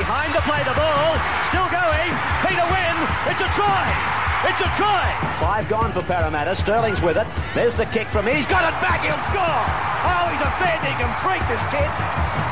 behind the play, the ball, still going, Peter Wynn, it's a try! It's a try! 5 gone for Parramatta, Sterling's with it, there's the kick from him, he's got it back, he'll score! Oh, he's a fair dinkum freak, this kid!